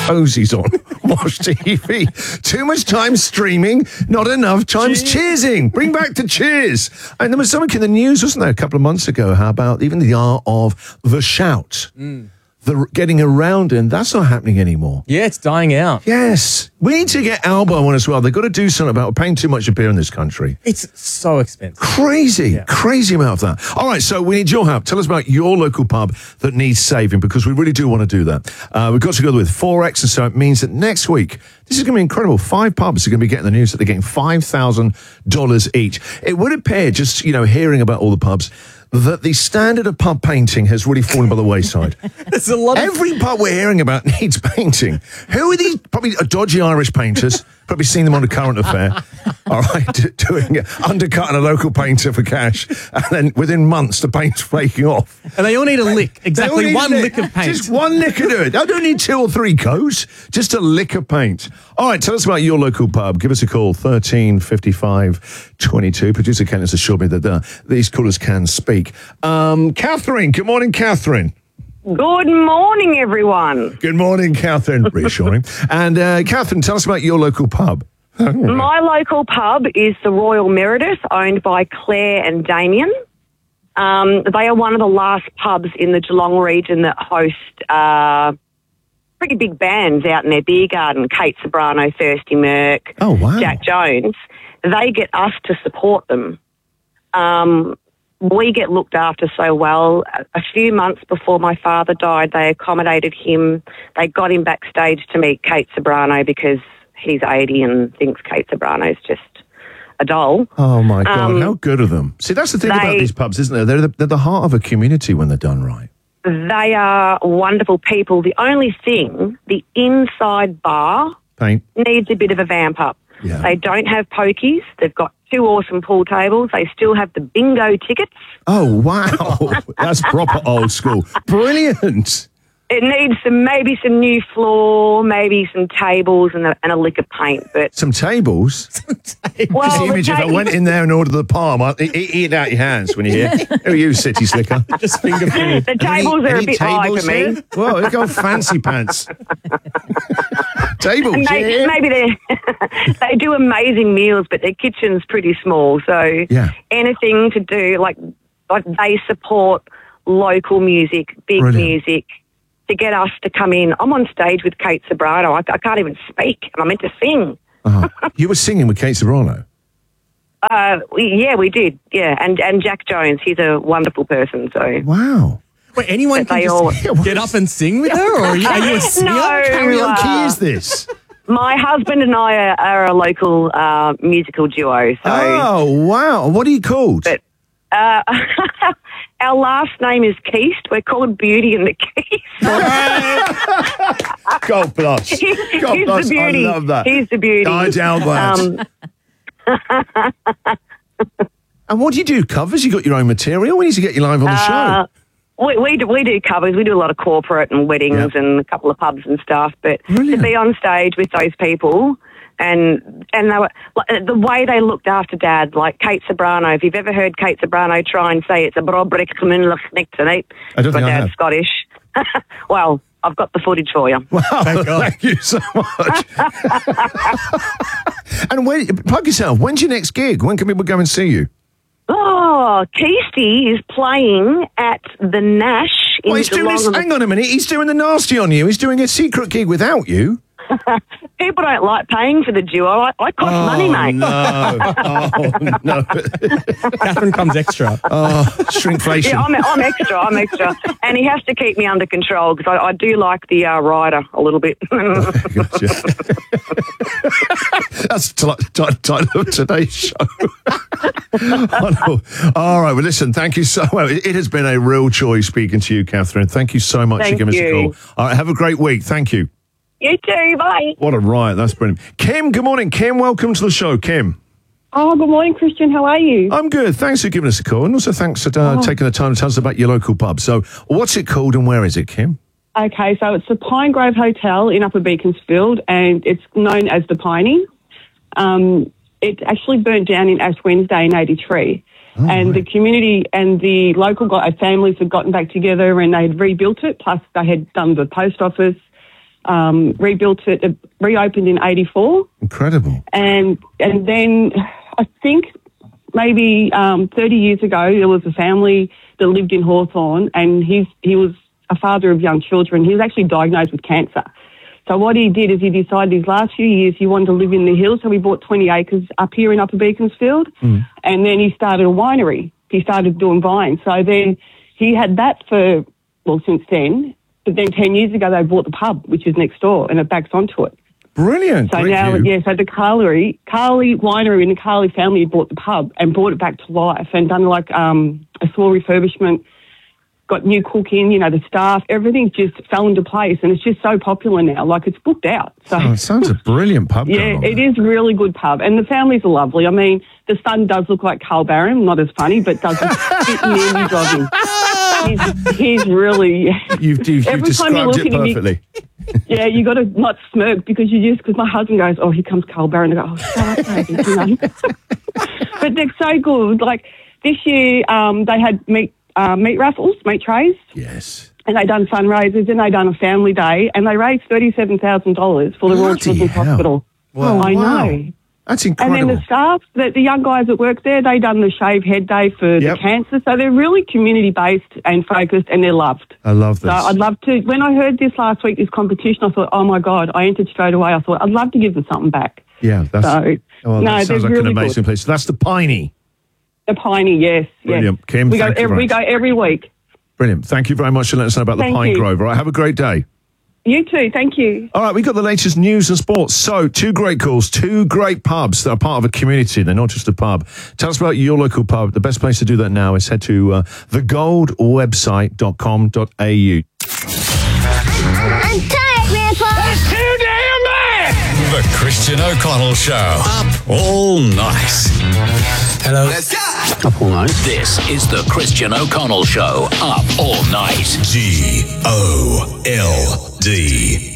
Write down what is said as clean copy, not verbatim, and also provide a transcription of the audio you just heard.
cozies on, watch TV. Too much time streaming, not enough time cheersing. Bring back the cheers. And there was something in the news, wasn't there, a couple of months ago, how about even the art of the shout. The getting around in, that's not happening anymore. Yeah, it's dying out. Yes. We need to get Albo on as well. They've got to do something about paying too much a beer in this country. It's so expensive. Crazy amount of that. All right, so we need your help. Tell us about your local pub that needs saving, because we really do want to do that. We've got to go with Forex, and so it means that next week, this is going to be incredible. 5 pubs are going to be getting the news that they're getting $5,000 each. It would appear, just, hearing about all the pubs, that the standard of pub painting has really fallen by the wayside. There's a lot of... Every pub we're hearing about needs painting. Who are these? Probably dodgy Irish painters. Probably seen them on A Current Affair. All right, undercutting a local painter for cash, and then within months the paint's flaking off. And they all need a lick. Exactly, one lick of paint. Just one lick of it. I don't need 2 or 3 coats. Just a lick of paint. All right, tell us about your local pub. Give us a call, 1355 22. Producer Ken has assured me that these callers can speak. Catherine, good morning, Catherine. Good morning, everyone. Good morning, Catherine. Reassuring. And Catherine, tell us about your local pub. My local pub is the Royal Meredith, owned by Claire and Damien. They are one of the last pubs in the Geelong region that host pretty big bands out in their beer garden. Kate Sobrano, Thirsty Merc, Jack Jones. They get us to support them. We get looked after so well. A few months before my father died, they accommodated him. They got him backstage to meet Kate Sobrano because he's 80 and thinks Kate Sobrano's just a doll. Oh, my God. How good of them. See, that's the thing about these pubs, isn't there? They're the heart of a community when they're done right. They are wonderful people. The only thing, the inside bar needs a bit of a vamp up. Yeah. They don't have pokies. They've got 2 awesome pool tables. They still have the bingo tickets. Oh, wow. That's proper old school. Brilliant. It needs maybe some new floor, maybe some tables and a lick of paint. But some tables? Well, just the image if I went in there and ordered the palm, I'd eat it out your hands when you're here. Who are you, city slicker? Just finger food. The tables are a bit high for me. Whoa, they go fancy pants. Tables, maybe they do amazing meals, but their kitchen's pretty small. So anything to do, like they support local music, big music, to get us to come in. I'm on stage with Kate Sobrano. I can't even speak, and I'm meant to sing. You were singing with Kate Sobrano? We did. Yeah, and Jack Jones. He's a wonderful person. So wow. Wait, anyone can just get up and sing with her, or are you a singer? No, karaoke is this? My husband and I are a local musical duo. So, oh, wow. What are you called? But, our last name is Keast. We're called Beauty and the Keast. God bless. He's the beauty. I love that. He's the beauty. I doubt that. And what do you do? Covers? You got your own material? We need to get you live on the show. We do covers. We do a lot of corporate and weddings and a couple of pubs and stuff. But to be on stage with those people, and they were, like, the way they looked after Dad, like Kate Sobrano. If you've ever heard Kate Sobrano try and say it's a brobrick tonight, I don't think Dad's Scottish. Well, I've got the footage for you. Wow, thank you so much. And plug yourself. When's your next gig? When can people go and see you? Oh, Keasty is playing at the Nash in Geelong. Hang on a minute. He's doing the nasty on you. He's doing a secret gig without you. People don't like paying for the duo. I cost money, mate. No. Oh, no. Catherine comes extra. Shrinkflation. Yeah, I'm extra. And he has to keep me under control because I do like the rider a little bit. That's the title of today's show. All right, well, listen, thank you so much. It has been a real joy speaking to you, Catherine. Thank you so much for giving us a call. All right, have a great week. Thank you. You too, bye. What a riot. That's brilliant. Kim, good morning. Kim, welcome to the show. Kim. Oh, good morning, Christian. How are you? I'm good. Thanks for giving us a call. And also thanks for taking the time to tell us about your local pub. So what's it called and where is it, Kim? Okay, so it's the Pine Grove Hotel in Upper Beaconsfield, and it's known as the Piney. It actually burnt down in Ash Wednesday in 83. And the community and the local families had gotten back together and they had rebuilt it, plus they had done the post office. rebuilt it, reopened in 84. Incredible. And then I think maybe 30 years ago, there was a family that lived in Hawthorne, and he was a father of young children. He was actually diagnosed with cancer. So what he did is he decided his last few years he wanted to live in the hills, so he bought 20 acres up here in Upper Beaconsfield, and then he started a winery. He started doing vines. So then he had that since then, but then 10 years ago they bought the pub, which is next door, and it backs onto it. Brilliant. So Great now, view. so the Carley Winery and the Carley family bought the pub and brought it back to life and done like a small refurbishment, got new cooking, the staff, everything just fell into place, and it's just so popular now. Like, it's booked out. So Oh, it sounds a brilliant pub. yeah, it is really good pub, and the families are lovely. I mean, the son does look like Carl Barron, not as funny, but doesn't fit in the image of him. He's really... You've described it perfectly. Yeah, you got to not smirk because my husband goes, oh, here comes Carl Barron. I go, oh, shut up, baby, But they're so good. Like, this year, they had meat raffles, meat trays. Yes. And they done fundraisers, and they done a family day, and they raised $37,000 for the Royal Children's Hospital. Wow. I Wow. know. That's And incredible. then the staff, the young guys that work there, they done the Shave Head Day for the cancer. So they're really community-based and focused, and they're loved. I love this. So I'd love to, when I heard this last week, this competition, I thought, oh my God, I entered straight away. I thought, I'd love to give them something back. Yeah, that sounds they're like really an amazing good. place. So that's the Piney. The Piney, yes. Brilliant. Yes. Kim, we go thank you very we go much. every week. Brilliant. Thank you very much for letting us know about the Thank Pine you. Grove. All right, have a great day. You too, thank you. All right, we got the latest news and sports. So, 2 great calls, 2 great pubs that are part of a community. They're not just a pub. Tell us about your local pub. The best place to do that now is head to thegoldwebsite.com.au. I'm tired, Grandpa. That's too damn bad. The Christian O'Connell Show. Up all night. Hello. Let's go. Up all night. This is the Christian O'Connell Show. Up all night. GOLD.